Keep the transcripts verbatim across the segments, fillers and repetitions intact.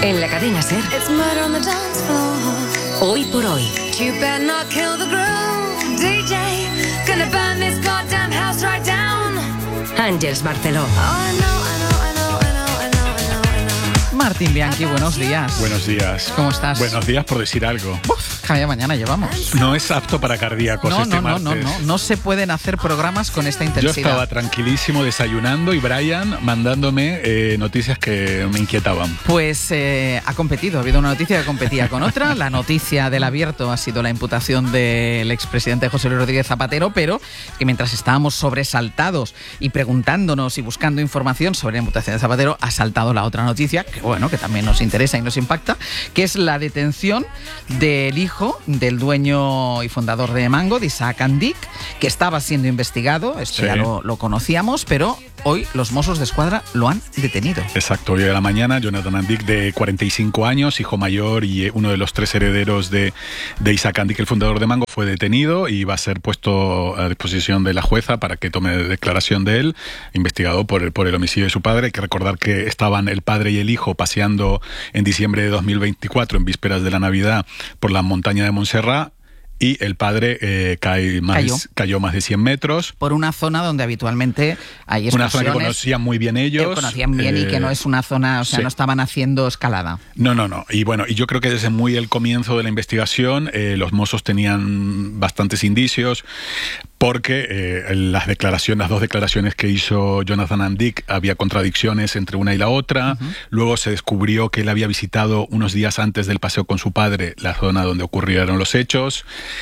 En la cadena SER. Hoy por hoy. Ángeles Barceló. Martín Bianchi, buenos días. Buenos días. ¿Cómo estás? Buenos días por decir algo. Uf, cada mañana llevamos. No es apto para cardíacos no, este no, martes. No, no, no, no se pueden hacer programas con esta Yo intensidad. estaba tranquilísimo desayunando y Brian mandándome eh, noticias que me inquietaban. Pues eh, ha competido, ha habido una noticia que competía con otra. La noticia del abierto ha sido la imputación del expresidente José Luis Rodríguez Zapatero, pero que mientras estábamos sobresaltados y preguntándonos y buscando información sobre la imputación de Zapatero, ha saltado la otra noticia, que bueno, que también nos interesa y nos impacta, que es la detención del hijo del dueño y fundador de Mango, de Isaac Andic, que estaba siendo investigado. Esto Sí. ya lo, lo conocíamos, pero hoy los Mossos de Escuadra lo han detenido. Exacto, hoy a la mañana Jonathan Andic, de cuarenta y cinco años, hijo mayor y uno de los tres herederos de, de Isaac Andic, el fundador de Mango, fue detenido y va a ser puesto a disposición de la jueza para que tome declaración de él, investigado por el, por el homicidio de su padre. Hay que recordar que estaban el padre y el hijo paseando en diciembre de dos mil veinticuatro, en vísperas de la Navidad, por la montaña de Montserrat, y el padre eh, cae más Cayó. De, cayó más de cien metros. Por una zona donde habitualmente hay Una zona que excursiones, conocían muy bien ellos. que conocían bien eh, y que no es una zona, o sea, sí. no estaban haciendo escalada. No, no, no. Y bueno, y yo creo que desde muy el comienzo de la investigación eh, los Mossos tenían bastantes indicios, porque eh, las declaraciones, las dos declaraciones que hizo Jonathan Andic, había contradicciones entre una y la otra. Uh-huh. Luego se descubrió que él había visitado unos días antes del paseo con su padre la zona donde ocurrieron los hechos.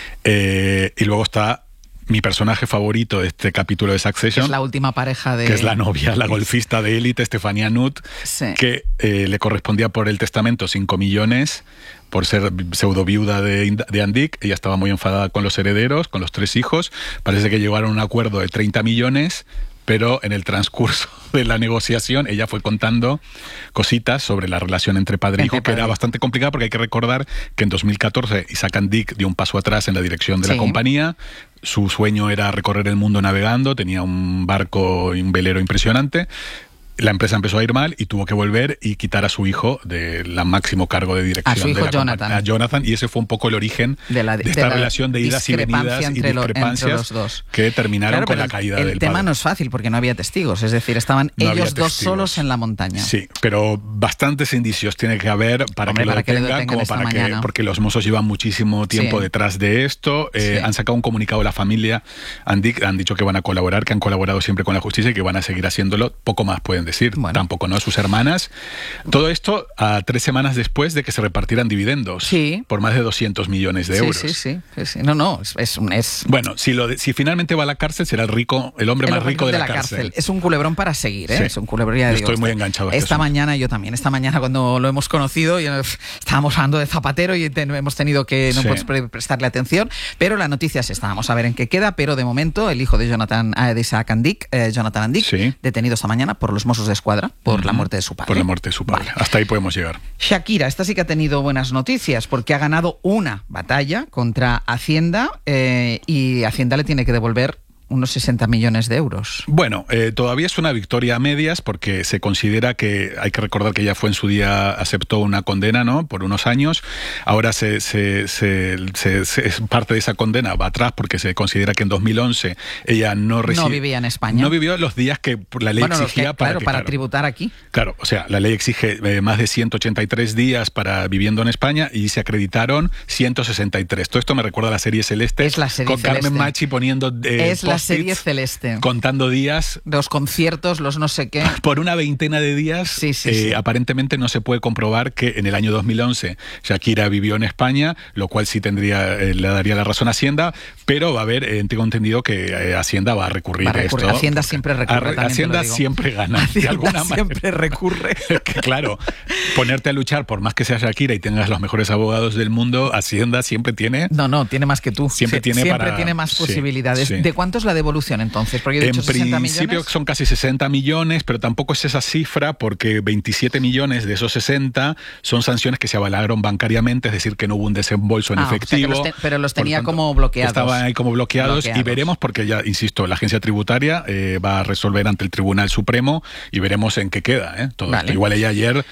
Eh, y luego está mi personaje favorito de este capítulo de Succession, Es la última pareja de... que es la novia, la golfista de élite, Stephania Nutt, Sí. que eh, le correspondía por el testamento cinco millones por ser pseudo viuda de, de Andic. Ella estaba muy enfadada con los herederos, con los tres hijos. Parece que llegaron a un acuerdo de treinta millones, pero en el transcurso de la negociación ella fue contando cositas sobre la relación entre padre e hijo, que era bastante complicada, porque hay que recordar que en dos mil catorce Isaac Andic dio un paso atrás en la dirección de Sí. la compañía. Su sueño era recorrer el mundo navegando, tenía un barco y un velero impresionante. La empresa empezó a ir mal y tuvo que volver y quitar a su hijo del máximo cargo de dirección. A su hijo de la Jonathan. A Jonathan, y ese fue un poco el origen de, la, de, de esta de relación de idas y venidas y discrepancias lo, los dos. que terminaron claro, con la el, caída el del tema padre. No es fácil porque no había testigos, es decir, estaban no ellos dos solos en la montaña. Sí, pero bastantes indicios tiene que haber para Hombre, que lo para detengan, que lo detengan como para que, mañana. porque los Mossos llevan muchísimo tiempo sí. detrás de esto. Eh, sí. Han sacado un comunicado de la familia Andic, han dicho que van a colaborar, que han colaborado siempre con la justicia y que van a seguir haciéndolo. Poco más pueden decir, bueno. tampoco, ¿no? Sus hermanas. Todo esto a tres semanas después de que se repartieran dividendos sí. por más de doscientos millones de euros. Sí, sí, sí. sí. No, no, es, es, es... Bueno, si, lo de, si finalmente va a la cárcel, será el rico, el hombre el más rico de, de la, la cárcel. cárcel. Es un culebrón para seguir, ¿eh? Sí. Es un culebrón, ya yo digo, estoy muy enganchado a este Esta asunto. mañana yo también. Esta mañana cuando lo hemos conocido y estábamos hablando de Zapatero y ten, hemos tenido que no sí. podemos pre prestarle atención, pero la noticia es esta. Vamos a ver en qué queda, pero de momento el hijo de Jonathan eh, de Isaac Andic, eh, Jonathan Andic, sí. detenido esta mañana por los Mossos de Escuadra por uh-huh. la muerte de su padre. Por la muerte de su padre. Vale. Hasta ahí podemos llegar. Shakira, esta sí que ha tenido buenas noticias porque ha ganado una batalla contra Hacienda eh, y Hacienda le tiene que devolver unos sesenta millones de euros. Bueno, eh, todavía es una victoria a medias porque se considera que, hay que recordar que ella fue en su día, aceptó una condena, ¿no? Por unos años. Ahora se, se, se, se, se es parte de esa condena va atrás porque se considera que en dos mil once ella no recibió... No vivía en España. No vivió los días que la ley bueno, exigía que, para... Claro, que, para claro, tributar aquí. Claro, o sea, la ley exige eh, más de ciento ochenta y tres días para viviendo en España y se acreditaron ciento sesenta y tres. Todo esto me recuerda a la serie Celeste. Es la serie con Celeste. Carmen Machi poniendo eh, Es la serie Celeste. Contando días. Los conciertos, los no sé qué. Por una veintena de días. Sí, sí, eh, sí. Aparentemente no se puede comprobar que en el año dos mil once Shakira vivió en España, lo cual sí tendría, eh, le daría la razón a Hacienda, pero va a haber, eh, tengo entendido que eh, Hacienda va a recurrir, va a recurrir. a esto. Hacienda siempre recurre. A, Hacienda siempre gana. Hacienda de alguna siempre manera. recurre. Que, claro, ponerte a luchar por más que sea Shakira y tengas los mejores abogados del mundo, Hacienda siempre tiene... No, no, tiene más que tú. Siempre sí, tiene siempre para... tiene más sí, posibilidades. Sí. ¿De cuánto es la devolución entonces? Porque yo he dicho en sesenta principio millones. son casi sesenta millones, pero tampoco es esa cifra porque veintisiete millones de esos sesenta son sanciones que se avalaron bancariamente, es decir, que no hubo un desembolso en ah, efectivo. O sea los te, pero los tenía tanto, como bloqueados. Estaban ahí como bloqueados, bloqueados y veremos porque ya, insisto, la agencia tributaria eh, va a resolver ante el Tribunal Supremo y veremos en qué queda. ¿eh? Todo vale. esto. Igual ella ayer lo celebró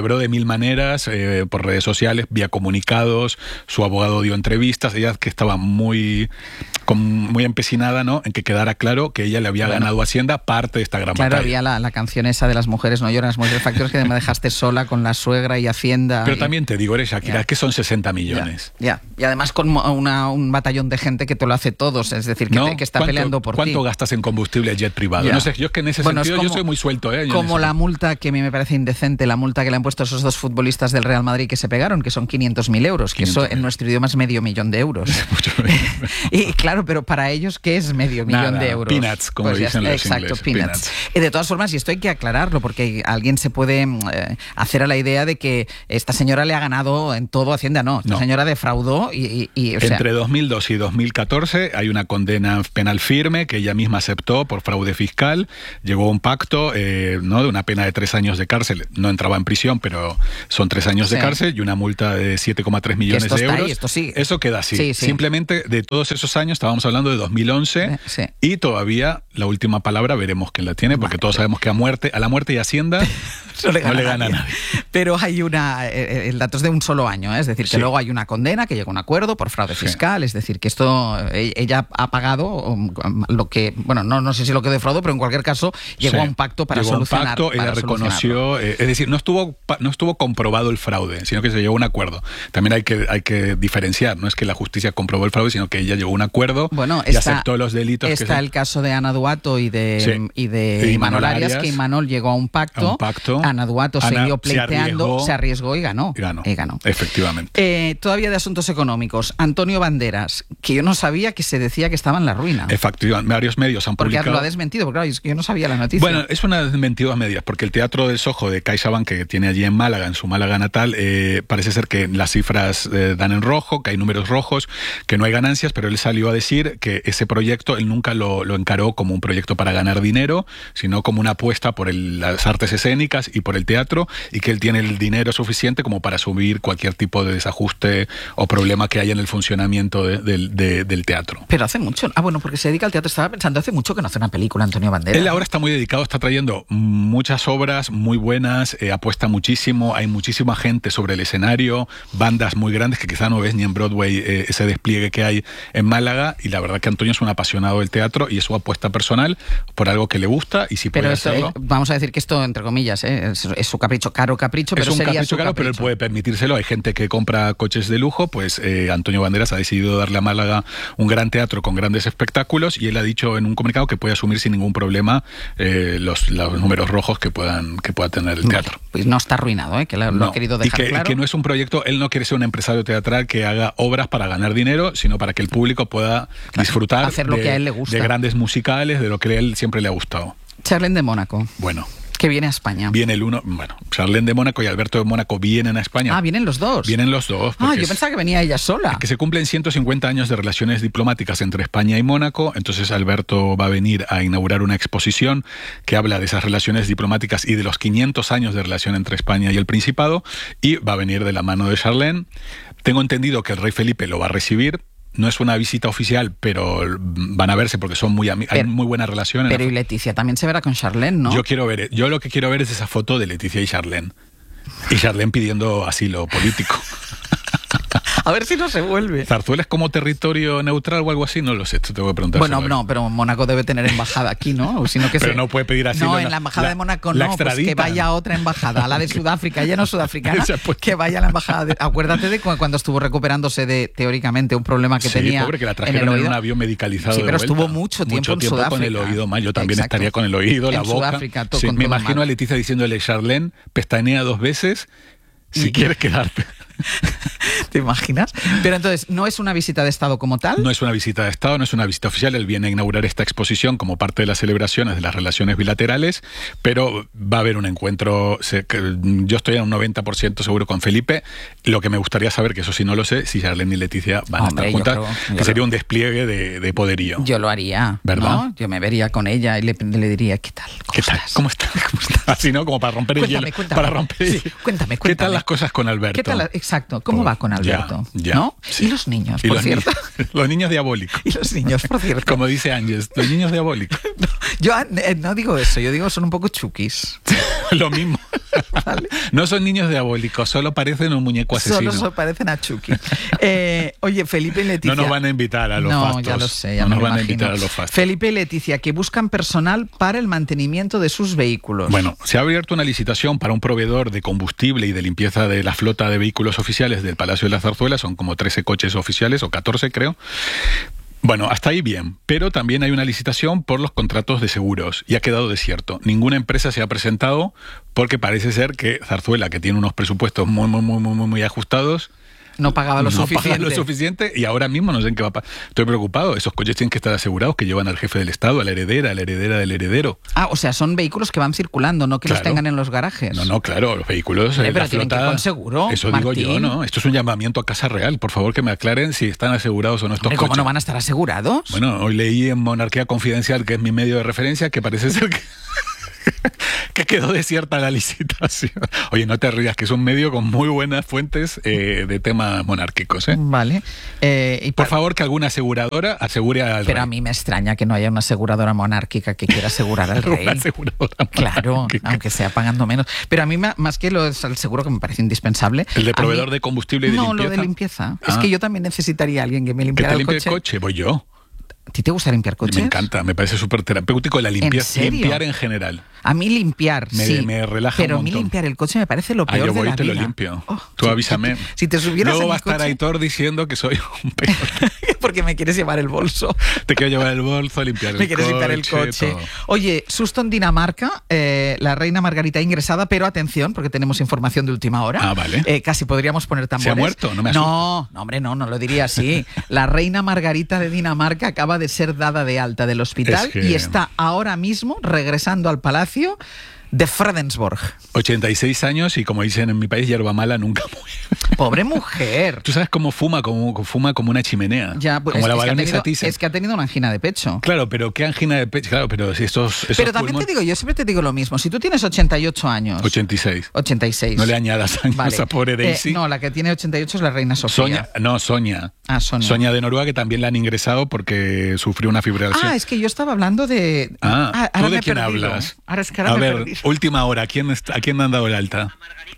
celebró de mil maneras, eh, por redes sociales, vía comunicados, su abogado dio entrevistas, ella que estaba muy, con, muy empecinada, ¿no?, en que quedara claro que ella le había bueno, ganado a Hacienda parte de esta gran claro, batalla. Claro, había la, la canción esa de las mujeres no lloran, las mujeres factores, que me dejaste sola con la suegra y Hacienda. Pero y... también te digo, eres Shakira, yeah. que son sesenta millones. Ya, yeah. yeah. Y además con una, un batallón de gente que te lo hace todos, es decir, que, ¿no? te, que está peleando por ¿Cuánto ti? gastas en combustible jet privado? Yeah. No sé, yo es que en ese bueno, sentido como, yo soy muy suelto. ¿eh? Como la multa que a mí me parece indecente, la multa que le han puesto a esos dos futbolistas del Real Madrid que se pegaron, que son quinientos mil euros, que eso en nuestro idioma es medio millón de euros. Y claro, pero para ellos, ¿qué es medio millón Nada, de euros? Peanuts, como pues dicen ya, los exacto, ingleses. Peanuts. Peanuts. Y de todas formas, y esto hay que aclararlo, porque alguien se puede eh, hacer a la idea de que esta señora le ha ganado en todo Hacienda. No, esta no. señora defraudó y... y, y o sea, entre dos mil dos y dos mil catorce hay una condena penal firme que ella misma aceptó por fraude fiscal. Llegó a un pacto eh, ¿no? de una pena de tres años de cárcel. No entraba en prisión, pero son tres años sí. de cárcel y una multa de siete coma tres millones esto de está euros. Ahí, esto sigue. Eso queda así. Sí, sí. Simplemente de todos esos años, estábamos hablando de dos mil once sí. y todavía la última palabra veremos quién la tiene, porque vale, todos pero... sabemos que a muerte, a la muerte y Hacienda no le gana, no le gana a nadie. nadie. Pero hay una, el dato es de un solo año, ¿eh? Es decir, que sí. luego hay una condena, que llega a un acuerdo por fraude sí. fiscal, es decir, que esto, ella ha pagado lo que, bueno, no, no sé si lo que defraudó, pero en cualquier caso llegó sí. a un pacto para llegó solucionar. Un pacto, ella reconoció, eh, es decir, no estuvo, no estuvo comprobado el fraude, sino que se llegó a un acuerdo. También hay que, hay que diferenciar, no es que la justicia comprobó el fraude, sino que ella llegó a un acuerdo bueno, y está, aceptó los delitos. Está que el caso de Ana Duato y de, sí. y de Imanol Arias, que Imanol llegó a un pacto, a un pacto. Ana Duato Ana siguió pleiteando, se arriesgó, se arriesgó y ganó. Y ganó, y ganó. Efectivamente. Eh, todavía de asuntos económicos, Antonio Banderas, que yo no sabía que se decía que estaba en la ruina. Efectivamente, varios medios han porque publicado... lo ha desmentido, porque claro, yo no sabía la noticia. Bueno, es una desmentido a medias, porque el Teatro del Sojo de CaixaBank, que tiene allí en Málaga, en su Málaga natal, eh, parece ser que las cifras eh, dan en rojo, que hay números rojos, que no hay ganancias, pero él salió a decir que ese proyecto él nunca lo, lo encaró como un proyecto para ganar dinero, sino como una apuesta por el, las artes escénicas y por el teatro, y que él tiene el dinero suficiente como para asumir cualquier tipo de desajuste o problema que haya en el funcionamiento de, de, de, del teatro. Pero hace mucho, ah bueno, porque se dedica al teatro, estaba pensando, hace mucho que no hace una película Antonio Banderas. Él ahora está muy dedicado, está trayendo muchas obras muy buenas, eh, apuesta muchísimo, hay muchísima gente sobre el escenario, bandas muy grandes que quizá no ves ni en Broadway eh, ese despliegue que hay en Málaga, y la verdad que Antonio es un apasionado del teatro y es su apuesta personal por algo que le gusta, y si pero puede esto, hacerlo... Eh, vamos a decir que esto, entre comillas, eh, es, es su capricho, caro capricho, pero es un sería capricho su caro, capricho. pero él puede permitírselo. Hay gente que compra coches de lujo, pues eh, Antonio Banderas ha decidido darle a Málaga un gran teatro con grandes espectáculos, y él ha dicho en un comunicado que puede asumir sin ningún problema eh, los, los números rojos que puedan que pueda tener el teatro. Vale, pues no está arruinado, ¿eh? Que lo, no. lo ha querido dejar y que, claro. Y que no es un proyecto, él no quiere ser un empresario teatral que haga obras para ganar dinero, sino para que el público pueda claro, disfrutar hacer lo de, que a él le gusta. de grandes musicales, de lo que a él siempre le ha gustado. Charlene de Mónaco. Bueno. Que viene a España. Viene el uno, bueno, Charlene de Mónaco y Alberto de Mónaco vienen a España. Ah, vienen los dos. Vienen los dos. Ah, yo es, pensaba que venía ella sola. Que se cumplen ciento cincuenta años de relaciones diplomáticas entre España y Mónaco, entonces Alberto va a venir a inaugurar una exposición que habla de esas relaciones diplomáticas y de los quinientos años de relación entre España y el Principado, y va a venir de la mano de Charlene. Tengo entendido que el rey Felipe lo va a recibir. No es una visita oficial, pero van a verse porque son muy amigos, hay muy buena relación. Pero y Leticia también se verá con Charlene, ¿no? Yo quiero ver, yo lo que quiero ver es esa foto de Leticia y Charlene. Y Charlene pidiendo asilo político. A ver si no se vuelve. ¿Zarzuela es como territorio neutral o algo así? No lo sé, te tengo que preguntar. Bueno, no, pero Mónaco debe tener embajada aquí, ¿no? Sino que pero se... no puede pedir asilo. No, en la embajada la, de Mónaco no, pues que vaya a otra embajada, a la de Sudáfrica, ella no es sudafricana, que vaya a la embajada de... Acuérdate de cuando estuvo recuperándose de, teóricamente, un problema que sí, tenía pobre, que la trajeron en, el en un avión medicalizado. Sí, pero de estuvo mucho tiempo, mucho en tiempo Sudáfrica. con el oído mal. Yo también Exacto. estaría con el oído, la en boca. Sudáfrica, todo, sí, con me todo imagino mal. a Leticia diciéndole, Charlene, pestañea dos veces si y... quieres quedarte. ¿Te imaginas? Pero entonces, ¿no es una visita de Estado como tal? No es una visita de Estado, no es una visita oficial. Él viene a inaugurar esta exposición como parte de las celebraciones de las relaciones bilaterales, pero va a haber un encuentro, yo estoy a un noventa por ciento seguro con Felipe. Lo que me gustaría saber, que eso sí no lo sé, si Charlene y Leticia van Hombre, a estar juntas, creo, que sería un despliegue de, de poderío. Yo lo haría, ¿verdad? ¿no? Yo me vería con ella y le, le diría, ¿qué tal? ¿Cómo ¿Qué tal? estás? ¿Cómo estás? ¿Cómo estás? Así, ¿no? Como para romper el cuéntame, hielo. Cuéntame, para romper el sí, cuéntame, cuéntame. ¿Qué tal las cosas con Alberto? ¿Qué tal? exacto. ¿Cómo Pues, va con Alberto? ya, ya, ¿No? sí. Y los niños, Y por los cierto. Niños, los niños diabólicos. Y los niños, por cierto. Como dice Ángeles, los niños diabólicos. No, yo eh, no digo eso, yo digo son un poco chukis. Lo mismo. Vale. No son niños diabólicos, solo parecen un muñeco asesino. Solo se parecen a Chucky. Eh, oye, Felipe y Leticia. No nos van a invitar a los no, fastos. ya lo sé, ya no me nos lo van a imagino. invitar a los fastos. Felipe y Leticia, que buscan personal para el mantenimiento de sus vehículos. Bueno, se ha abierto una licitación para un proveedor de combustible y de limpieza de la flota de vehículos oficiales del Palacio de la Zarzuela. Son como trece coches oficiales, o catorce creo. Bueno, hasta ahí bien, pero también hay una licitación por los contratos de seguros y ha quedado desierto. Ninguna empresa se ha presentado porque parece ser que Zarzuela, que tiene unos presupuestos muy, muy, muy, muy, muy ajustados, no pagaba lo no suficiente. paga lo suficiente y ahora mismo no sé en qué va a pasar. Estoy preocupado. Esos coches tienen que estar asegurados, que llevan al jefe del Estado, a la heredera, a la heredera del heredero. Ah, o sea, son vehículos que van circulando, no que Claro. los tengan en los garajes. No, no, claro, los vehículos, Vale, eh, pero la tienen que flota, ir con seguro, eso digo yo, Martín. ¿no? Esto es un llamamiento a Casa Real. Por favor, que me aclaren si están asegurados o no estos Hombre, ¿cómo coches. no van a estar asegurados? Bueno, hoy leí en Monarquía Confidencial, que es mi medio de referencia, que parece ser que, que quedó desierta la licitación. Oye, no te rías, que es un medio con muy buenas fuentes eh, de temas monárquicos, ¿eh? Vale. Eh, y Por pa- favor, que alguna aseguradora asegure al Pero rey. a mí me extraña que no haya una aseguradora monárquica que quiera asegurar al rey. Una aseguradora Claro, monárquica. aunque sea pagando menos. Pero a mí, ma- más que lo del seguro, que me parece indispensable. ¿El de a proveedor mí- de combustible y de no, limpieza? lo de limpieza. Es Ah. que yo también necesitaría a alguien que me ¿Que limpiara te el limpie coche. el coche? Voy yo. ¿A ti te gusta limpiar coches? Me encanta, me parece súper terapéutico la limpieza. serio? Limpiar en general. A mí limpiar, Me- sí. me relaja Pero un a mí montón. limpiar el coche me parece lo Ah, peor yo de voy la y te lo vida. limpio. Oh, Tú si- avísame. Si, si te subieras Luego en va a mi estar coche, Aitor diciendo que soy un peor. porque me quieres llevar el bolso. Te quiero llevar el bolso, limpiar el Me quieres coche. limpiar el coche. todo. Oye, susto en Dinamarca, eh, la reina Margarita ingresada, pero atención, porque tenemos información de última hora. Ah, vale. Eh, casi podríamos poner tambores. ¿Se ha muerto? No me asusta. No, no, hombre, no, no lo diría así. La reina Margarita de Dinamarca acaba de ser dada de alta del hospital Es que- y está ahora mismo regresando al palacio de Fredensborg. ochenta y seis años y, como dicen en mi país, hierba mala nunca muere. Pobre mujer. Tú sabes cómo fuma, como fuma como una chimenea. Ya, pues, como es, la es que ha baronesa tenido, Thyssen. es que ha tenido una angina de pecho. Claro, pero qué angina de pecho. Claro, pero si estos, esos Pero también pulmones- te digo, yo siempre te digo lo mismo. Si tú tienes ochenta y ocho años. ochenta y seis. ochenta y seis. No le añadas años Vale. a pobre Daisy. Eh, no, la que tiene ochenta y ocho es la reina Sofía. Sonia, no, Sonia. Ah, Sonia. Sonia de Noruega, que también la han ingresado porque sufrió una fibrilación. Ah, es que yo estaba hablando de... Ah, ahora ¿tú me de he quién perdido. hablas? Ahora es que ahora a me he ver, perdido. última hora, ¿a quién, está- ¿a quién le han dado el alta?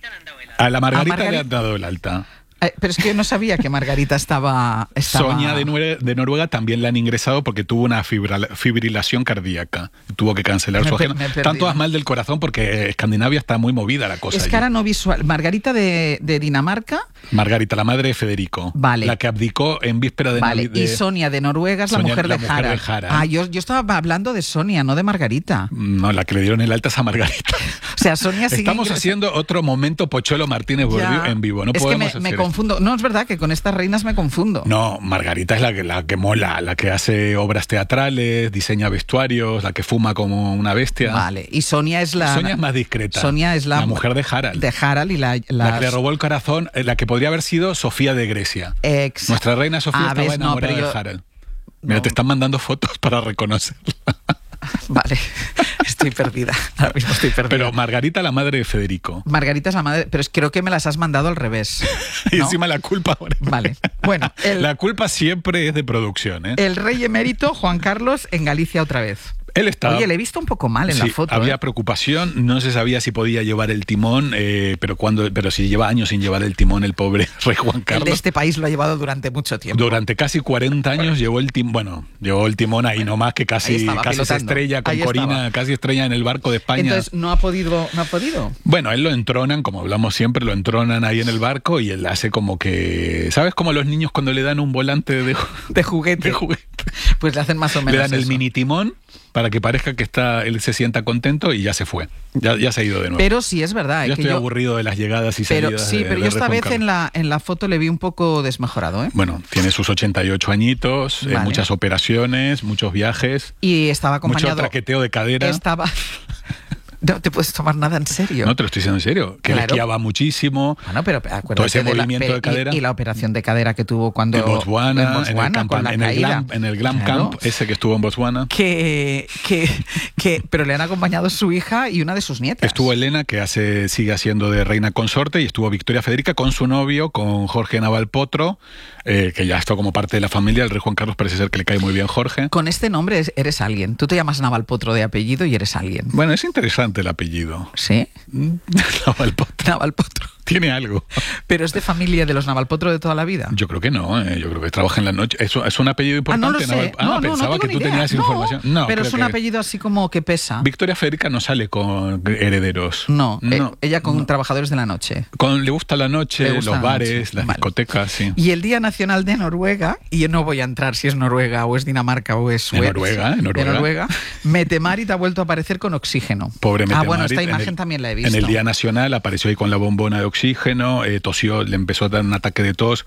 A la Margarita, A Margari- le han dado el alta. Eh, pero es que yo no sabía que Margarita estaba... estaba... Sonia de, Nue- de Noruega también la han ingresado porque tuvo una fibra- fibrilación cardíaca. Tuvo que cancelar Me su per- agenda. me he Están perdido. todas mal del corazón porque Escandinavia está muy movida la cosa. Es que allí. ahora no visual. Margarita de, de Dinamarca, Margarita, la madre de Federico. Vale. La que abdicó en víspera de vale. Navidad. Y Sonia de Noruega es la Sonia, mujer, la de, mujer Harald. de Harald. Ah, yo, yo estaba hablando de Sonia, no de Margarita. No, la que le dieron el alta es a Margarita. O sea, Sonia sigue Estamos ingresando- haciendo otro momento Pocholo Martínez Bordiú Ya. en vivo. No es que podemos me, hacer me esto. confundo. No, es verdad que con estas reinas me confundo. No, Margarita es la que, la que mola, la que hace obras teatrales, diseña vestuarios, la que fuma como una bestia. Vale. Y Sonia es la... Sonia es más discreta. Sonia es la, La mujer de Harald. De Harald y la... La las- que le robó el corazón, eh, la que podría haber sido Sofía de Grecia. Ex- Nuestra reina Sofía Ah, estaba ves, no, enamorada pero yo- de Harald. Mira, No. te están mandando fotos para reconocerla. Vale, estoy perdida. Ahora mismo estoy perdida. Pero Margarita, la madre de Federico. Margarita es la madre, pero es, creo que me las has mandado al revés. Y ¿no? encima la culpa ahora. Vale. Bueno, el, La culpa siempre es de producción, ¿eh? el rey emérito Juan Carlos en Galicia otra vez. Él estaba... Oye, le he visto un poco mal en Sí, la foto. había ¿eh? preocupación, no se sabía si podía llevar el timón, eh, pero cuando, pero si lleva años sin llevar el timón el pobre rey Juan El Carlos. de este país lo ha llevado durante mucho tiempo. Durante casi cuarenta años llevó el timón, bueno, llevó el timón ahí nomás, que Ahí casi, estaba, casi se pilotando. estrella con Ahí Corina, estaba. casi estrella en el barco de España. Entonces no ha podido, no ha podido. Bueno, él lo entronan, como hablamos siempre, lo entronan ahí en el barco y él hace como que... ¿Sabes cómo los niños cuando le dan un volante de, De juguete. de juguete? Pues le hacen más o menos Le dan el eso. mini timón para que parezca que está, él se sienta contento y ya se fue. Ya, ya se ha ido de nuevo. Pero sí es verdad. yo eh, que estoy yo, aburrido de las llegadas y pero, salidas sí, de- pero de yo esta Rey Juan vez Carlos. en la, en la foto le vi un poco desmejorado, ¿eh? Bueno, tiene sus ochenta y ocho añitos, eh, Vale. muchas operaciones, muchos viajes, Y estaba mucho acompañado... traqueteo de cadera. Estaba... No te puedes tomar nada en serio. No te lo estoy diciendo en serio. Que Claro. le esquiaba muchísimo. Bueno, pero acuérdate todo ese de la- movimiento pe- de cadera. Y, y la operación de cadera que tuvo cuando... En Botswana, en, Botswana, en el, con campa- la en el caída. Glam, en el Glam Claro. Camp, ese que estuvo en Botswana. Que, que, que, pero le han acompañado su hija y una de sus nietas. Estuvo Elena, que hace sigue haciendo de reina consorte, y estuvo Victoria Federica con su novio, con Jorge Navalpotro, eh, que ya está como parte de la familia. El rey Juan Carlos parece ser que le cae muy bien Jorge. Con este nombre es- eres alguien. Tú te llamas Navalpotro de apellido y eres alguien. Bueno, es interesante el apellido. ¿Sí? Navalpotro. Navalpotro. Tiene algo. Pero es de familia de los Navalpotro de toda la vida. Yo creo que no, eh, yo creo que trabaja en la noche. ¿Es, es un apellido Ah, importante? no lo sé. Naval- Ah, no, no, pensaba no que tengo tú ni idea. tenías No, información. No, pero creo es un que apellido así como que pesa. Victoria Federica no sale con herederos. No, eh, no ella con no. trabajadores de la noche. Con, le gusta la noche, Le gusta los la bares, noche. las Vale. discotecas, sí. Y el Día Nacional de Noruega, y yo no voy a entrar si es Noruega o es Dinamarca o es En Suecia. Noruega, en Noruega. De Noruega. Metemarit ha vuelto a aparecer con oxígeno. Pobre Ah, Mette bueno, Marit, esta en imagen el- también la he visto. En el Día Nacional apareció ahí con la bombona de oxígeno, eh, tosió, le empezó a dar un ataque de tos.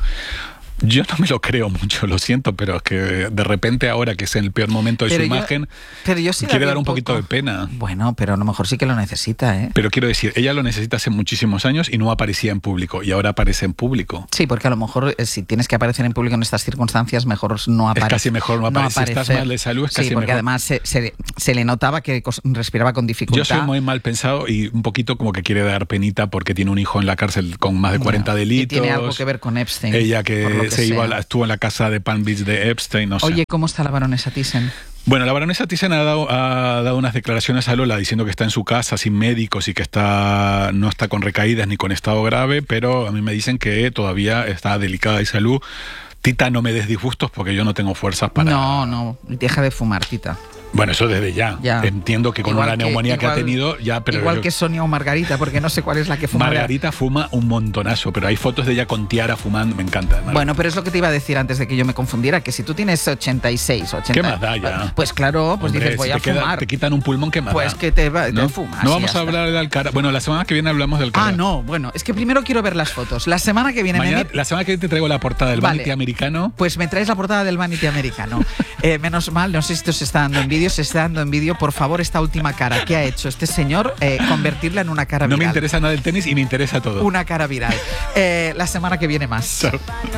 Yo no me lo creo mucho, lo siento, pero es que de repente ahora que es en el peor momento de Pero su yo- imagen, pero yo sí la quiere vi dar un un poquito poco. de pena. Bueno, pero a lo mejor sí que lo necesita, ¿eh? Pero quiero decir, ella lo necesita hace muchísimos años y no aparecía en público, y ahora aparece en público. Sí, porque a lo mejor eh, si tienes que aparecer en público en estas circunstancias, mejor no aparecer. casi mejor no aparecer. Si estás aparecer. mal de salud, es Sí, casi porque mejor. además se, se- se le notaba que cos- respiraba con dificultad. Yo soy muy mal pensado y un poquito como que quiere dar penita porque tiene un hijo en la cárcel con más de cuarenta No, delitos. Y tiene algo que ver con Epstein. Ella por que, lo que se iba a sea. la- estuvo en la casa de Palm Beach de Epstein, no sé. Oye, ¿cómo está la baronesa Thyssen? Bueno, la baronesa Thyssen ha dado, ha dado unas declaraciones a Lola diciendo que está en su casa sin médicos y que está no está con recaídas ni con estado grave, pero a mí me dicen que todavía está delicada de salud. Tita, no me des disgustos porque yo no tengo fuerzas para... No, no, deja de fumar, Tita. Bueno, eso desde ya. Ya. Entiendo que con Igual la que- neumonía que ha igual- tenido, ya, pero Igual yo- que Sonia o Margarita, porque no sé cuál es la que fuma. Margarita fuma un montonazo, pero hay fotos de ella con tiara fumando, me encanta. Margarita. Bueno, pero es lo que te iba a decir antes de que yo me confundiera, que si tú tienes ochenta y seis, ochenta... ¿Qué más da ya? Pues claro, pues Hombre, dices, voy si a te queda- fumar. te quitan un pulmón, ¿qué más Pues da? que te, va- te ¿No? fumas. No y vamos ya a está. hablar de Alcaraz. Bueno, la semana que viene hablamos del Alcaraz. Ah, no, bueno, es que primero quiero ver las fotos. La semana que viene... Mañana- me- la semana que viene te traigo la portada del Vale. Vanity americano. Pues me traes la portada del Vanity americano. Eh, menos mal, no sé si esto se está dando en vídeo, se está dando en vídeo. Por favor, esta última cara que ha hecho este señor, eh, convertirla en una cara No viral. me interesa nada el tenis y me interesa todo. Una cara viral. Eh, la semana que viene más. Chao.